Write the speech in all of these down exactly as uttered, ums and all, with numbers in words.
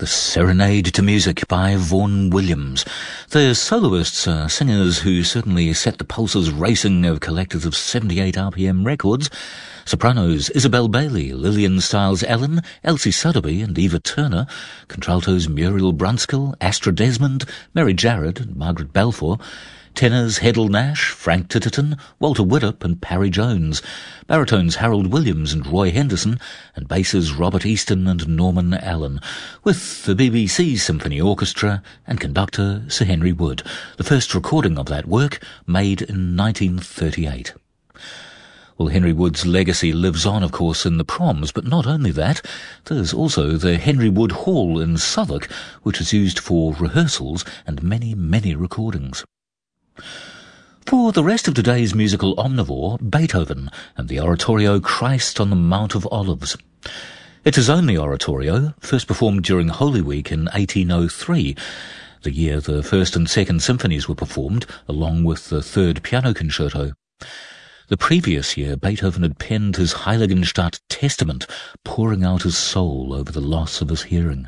The Serenade to Music by Vaughan Williams. The soloists are singers who certainly set the pulses racing of collectors of seventy-eight R P M records. Sopranos Isabel Bailey, Lillian Stiles-Allen, Elsie Sotheby and Eva Turner. Contraltos Muriel Brunskill, Astra Desmond, Mary Jarrett and Margaret Balfour. Tenors Heddle Nash, Frank Titterton, Walter Widdop and Parry Jones. Baritones Harold Williams and Roy Henderson, and basses Robert Easton and Norman Allen, with the B B C Symphony Orchestra and conductor Sir Henry Wood, the first recording of that work made in nineteen thirty-eight. Well, Henry Wood's legacy lives on, of course, in the Proms, but not only that. There's also the Henry Wood Hall in Southwark, which is used for rehearsals and many, many recordings. For the rest of today's musical omnivore, Beethoven and the oratorio Christ on the Mount of Olives. It's his only oratorio, first performed during Holy Week in eighteen oh three, the year the first and second symphonies were performed, along with the third piano concerto. The previous year, Beethoven had penned his Heiligenstadt Testament, pouring out his soul over the loss of his hearing.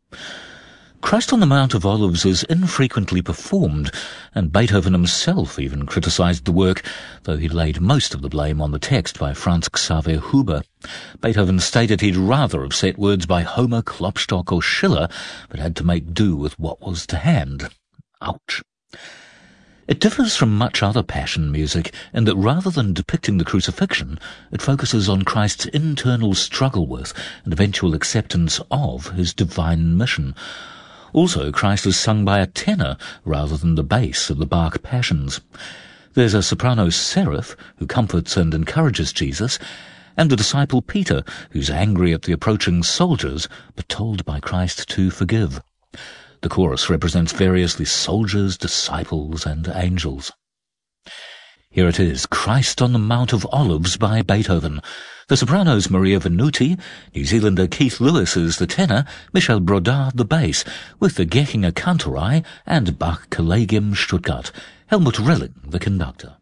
Christ on the Mount of Olives is infrequently performed, and Beethoven himself even criticised the work, though he laid most of the blame on the text by Franz Xaver Huber. Beethoven stated he'd rather have set words by Homer, Klopstock or Schiller, but had to make do with what was to hand. Ouch. It differs from much other Passion music in that rather than depicting the crucifixion, it focuses on Christ's internal struggle with and eventual acceptance of his divine mission. Also, Christ is sung by a tenor rather than the bass of the Bach Passions. There's a soprano seraph who comforts and encourages Jesus, and the disciple Peter, who's angry at the approaching soldiers, but told by Christ to forgive. The chorus represents variously soldiers, disciples, and angels. Here it is, Christ on the Mount of Olives by Beethoven. The sopranos Maria Venuti, New Zealander Keith Lewis is the tenor, Michel Brodard the bass, with the Gechinger Kantorei and Bach Collegium Stuttgart, Helmut Rilling the conductor.